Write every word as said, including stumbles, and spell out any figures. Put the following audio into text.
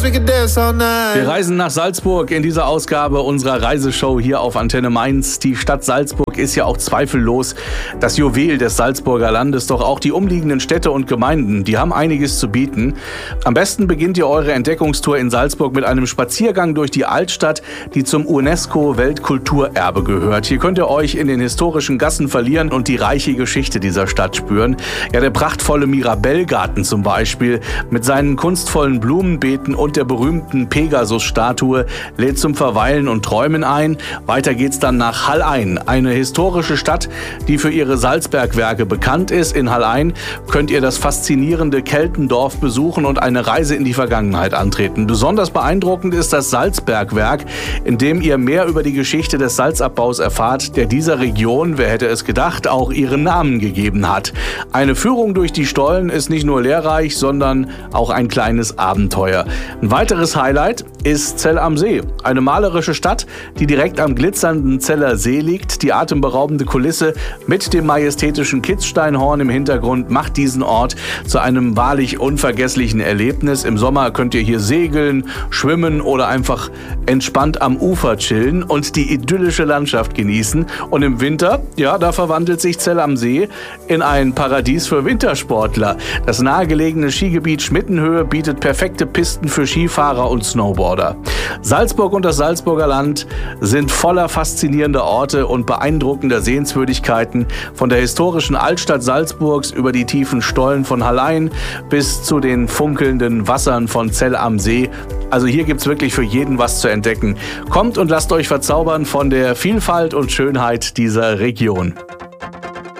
Wir reisen nach Salzburg in dieser Ausgabe unserer Reiseshow hier auf Antenne Mainz. Die Stadt Salzburg ist ja auch zweifellos das Juwel des Salzburger Landes. Doch auch die umliegenden Städte und Gemeinden, die haben einiges zu bieten. Am besten beginnt ihr eure Entdeckungstour in Salzburg mit einem Spaziergang durch die Altstadt, die zum UNESCO-Weltkulturerbe gehört. Hier könnt ihr euch in den historischen Gassen verlieren und die reiche Geschichte dieser Stadt spüren. Ja, der prachtvolle Mirabellgarten zum Beispiel mit seinen kunstvollen Blumenbeeten und der berühmten Pegasus-Statue lädt zum Verweilen und Träumen ein. Weiter geht's dann nach Hallein, eine historische Stadt, die für ihre Salzbergwerke bekannt ist. In Hallein könnt ihr das faszinierende Keltendorf besuchen und eine Reise in die Vergangenheit antreten. Besonders beeindruckend ist das Salzbergwerk, in dem ihr mehr über die Geschichte des Salzabbaus erfahrt, der dieser Region, wer hätte es gedacht, auch ihren Namen gegeben hat. Eine Führung durch die Stollen ist nicht nur lehrreich, sondern auch ein kleines Abenteuer. Ein weiteres Highlight ist Zell am See, eine malerische Stadt, die direkt am glitzernden Zeller See liegt. Die atemberaubende Kulisse mit dem majestätischen Kitzsteinhorn im Hintergrund macht diesen Ort zu einem wahrlich unvergesslichen Erlebnis. Im Sommer könnt ihr hier segeln, schwimmen oder einfach entspannt am Ufer chillen und die idyllische Landschaft genießen. Und im Winter, ja, da verwandelt sich Zell am See in ein Paradies für Wintersportler. Das nahegelegene Skigebiet Schmittenhöhe bietet perfekte Pisten für Skifahrer und Snowboarder. Salzburg und das Salzburger Land sind voller faszinierender Orte und beeindruckender Sehenswürdigkeiten, von der historischen Altstadt Salzburgs über die tiefen Stollen von Hallein bis zu den funkelnden Wassern von Zell am See. Also hier gibt's wirklich für jeden was zu entdecken. Kommt und lasst euch verzaubern von der Vielfalt und Schönheit dieser Region.